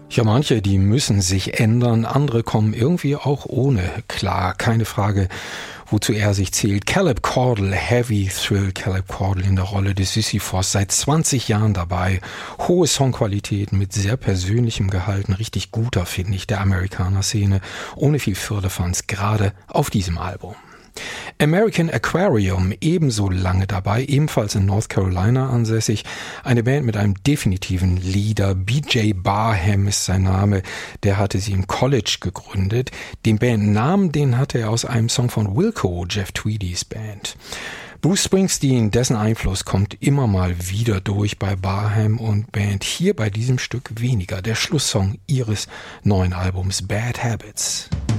Ja, manche, die müssen sich ändern, andere kommen irgendwie auch ohne klar, keine Frage, wozu er sich zählt. Caleb Caudle, Heavy Thrill, Caleb Caudle in der Rolle des Sisyphos, seit 20 Jahren dabei, hohe Songqualitäten mit sehr persönlichem Gehalt, ein richtig guter, finde ich, der Amerikaner-Szene, ohne viel Firlefanz, gerade auf diesem Album. American Aquarium, ebenso lange dabei, ebenfalls in North Carolina ansässig. Eine Band mit einem definitiven Leader. BJ Barham ist sein Name. Der hatte sie im College gegründet. Den Bandnamen, den hatte er aus einem Song von Wilco, Jeff Tweedys Band. Bruce Springsteen, dessen Einfluss kommt immer mal wieder durch bei Barham und Band. Hier bei diesem Stück weniger. Der Schlusssong ihres neuen Albums Bad Habits.